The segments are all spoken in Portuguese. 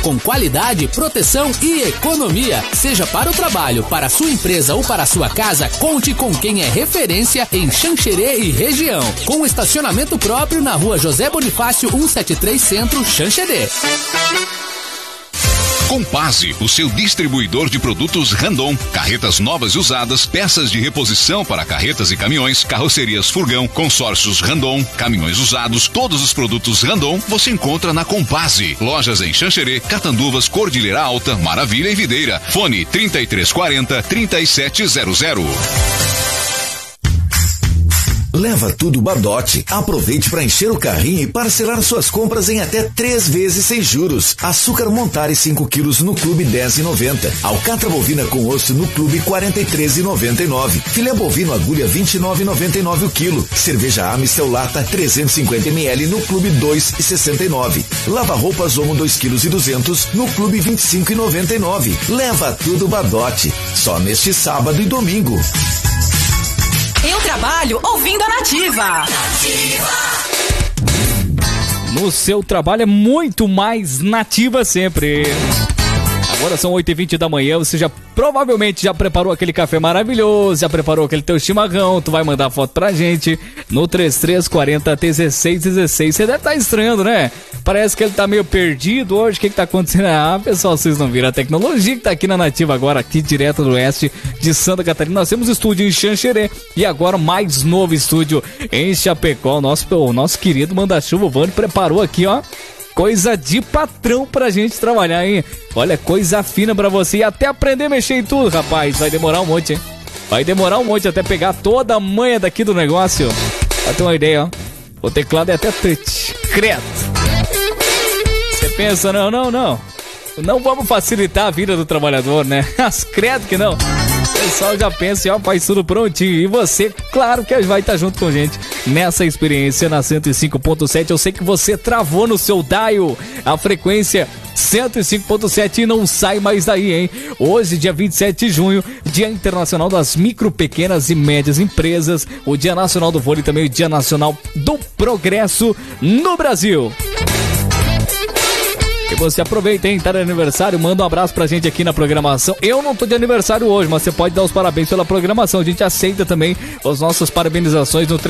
com qualidade, proteção e economia. Seja para o trabalho, para a sua empresa ou para a sua casa, conte com quem é referência em Xanxerê e região. Com estacionamento próprio na rua José Bonifácio 173 Centro, Xanxerê. Compase, o seu distribuidor de produtos Randon. Carretas novas e usadas, peças de reposição para carretas e caminhões, carrocerias Furgão, consórcios Randon, caminhões usados, todos os produtos Randon você encontra na Compase. Lojas em Xanxerê, Catanduvas, Cordilheira Alta, Maravilha e Videira. Fone 3340-3700. Leva tudo Badote. Aproveite para encher o carrinho e parcelar suas compras em até 3 vezes sem juros. Açúcar Montare 5 quilos no Clube 10,90. Alcatra bovina com osso no Clube 43,99. Filé bovino agulha 29,99 o quilo. Cerveja Amistel lata 350 ml no Clube 2,69. Lava roupas Omo 2,2 kg no Clube 25,99. Leva tudo Badote. Só neste sábado e domingo. Eu trabalho ouvindo a Nativa. No seu trabalho é muito mais Nativa sempre. Agora são 8h20 da manhã, você provavelmente já preparou aquele café maravilhoso, já preparou aquele teu chimarrão, tu vai mandar foto pra gente no 3340-1616. Você deve estar estranhando, né? Parece que ele tá meio perdido hoje, o que tá acontecendo? Ah, pessoal, vocês não viram a tecnologia que tá aqui na Nativa agora, aqui direto do oeste de Santa Catarina. Nós temos estúdio em Xanxerê e agora mais novo estúdio em Chapecó. O nosso querido Manda-Chuva, o Vani, preparou aqui, ó, coisa de patrão pra gente trabalhar, hein? Olha, coisa fina pra você e até aprender a mexer em tudo, rapaz. Vai demorar um monte, hein? Vai demorar um monte até pegar toda a manha daqui do negócio. Pra ter uma ideia, ó. O teclado é até touch. Credo. Você pensa, não. Não vamos facilitar a vida do trabalhador, né? As credo que não. O pessoal já pensa, ó, faz tudo prontinho. E você, claro que vai estar junto com a gente nessa experiência na 105.7. Eu sei que você travou no seu dial a frequência 105.7 e não sai mais daí, hein? Hoje, dia 27 de junho, Dia Internacional das Micro, Pequenas e Médias Empresas, o Dia Nacional do Vôlei, também o Dia Nacional do Progresso no Brasil. E você aproveita, hein? Tá de aniversário, manda um abraço pra gente aqui na programação. Eu não tô de aniversário hoje, mas você pode dar os parabéns pela programação. A gente aceita também as nossas parabenizações no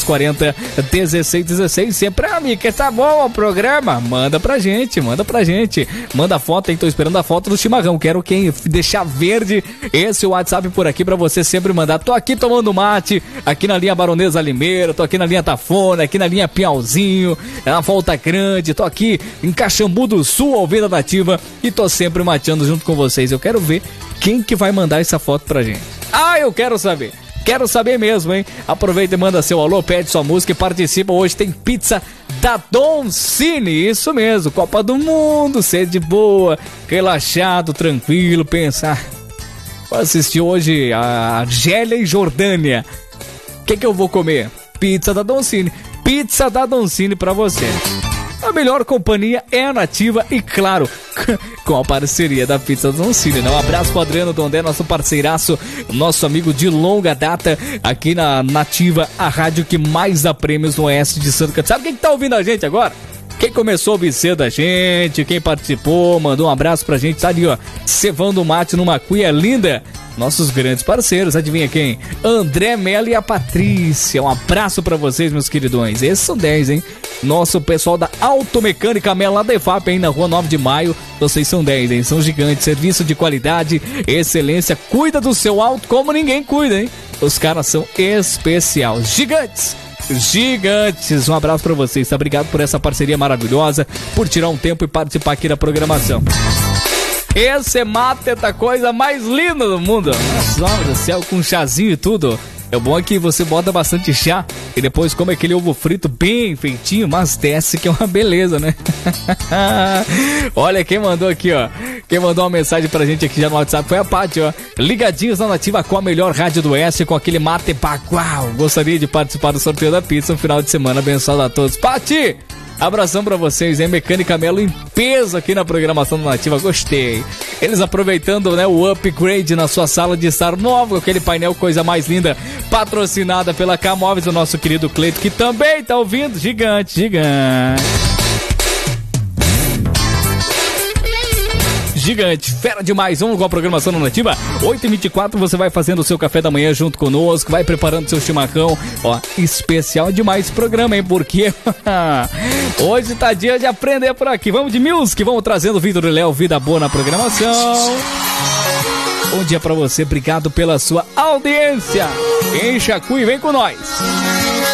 3340-1616. Sempre, amigo, que tá bom o programa? Manda pra gente. Manda foto, hein? Tô esperando a foto do chimarrão. Quero quem deixar verde esse WhatsApp por aqui pra você sempre mandar. Tô aqui tomando mate, aqui na linha Baronesa Limeira, tô aqui na linha Tafona, aqui na linha Piauzinho, na Volta Grande, tô aqui em Caxambu do Sul, ouvindo a Nativa, e tô sempre mateando junto com vocês. Eu quero ver quem que vai mandar essa foto pra gente. Ah, eu quero saber. Quero saber mesmo, hein? Aproveita e manda seu alô, pede sua música e participa. Hoje tem pizza da Don Cine. Isso mesmo, Copa do Mundo, sede boa, relaxado, tranquilo, pensar. Vou assistir hoje a Argélia e Jordânia. O que eu vou comer? Pizza da Don Cine. Pizza da Don Cine pra você. A melhor companhia é a Nativa e, claro, com a parceria da Pizza Don Cine, né? Um abraço pro Adriano Dondé, nosso parceiraço, nosso amigo de longa data aqui na Nativa, a rádio que mais dá prêmios no oeste de Santa Catarina. Sabe quem que tá ouvindo a gente agora? Quem começou a ouvir cedo a gente, quem participou, mandou um abraço pra gente, tá ali, ó, cevando mate numa cuia linda. Nossos grandes parceiros, adivinha quem? André Mello e a Patrícia. Um abraço pra vocês, meus queridões. Esses são 10, hein? Nosso pessoal da Automecânica Mello lá da EFAP, hein? Na rua 9 de maio. Vocês são 10, hein? São gigantes. Serviço de qualidade, excelência. Cuida do seu auto como ninguém cuida, hein? Os caras são especial. Gigantes! Um abraço pra vocês. Tá? Obrigado por essa parceria maravilhosa, por tirar um tempo e participar aqui da programação. Esse mate é a coisa mais linda do mundo. Nossa do céu, com chazinho e tudo. É bom que você bota bastante chá e depois come aquele ovo frito bem feitinho, mas desce que é uma beleza, né? Olha quem mandou aqui, ó. Quem mandou uma mensagem pra gente aqui já no WhatsApp foi a Paty, ó. Ligadinhos na Nativa com a melhor rádio do oeste, com aquele mate bagual. Gostaria de participar do sorteio da pizza no final de semana. Abençoado a todos. Paty! Abração pra vocês, hein? Mecânica Melo em peso aqui na programação do Nativa, gostei. Eles aproveitando, né, o upgrade na sua sala de estar novo, aquele painel coisa mais linda, patrocinada pela K-Móveis, o nosso querido Cleito, que também tá ouvindo, gigante. gigante, fera demais. Vamos com a programação na Nativa. 8h24, você vai fazendo o seu café da manhã junto conosco, vai preparando seu chimarrão. Ó, especial demais esse programa, hein? Porque hoje tá dia de aprender por aqui. Vamos de music, vamos trazendo o Vitor e Léo, vida boa na programação. Bom dia pra você, obrigado pela sua audiência. Encha a cu e vem com nós.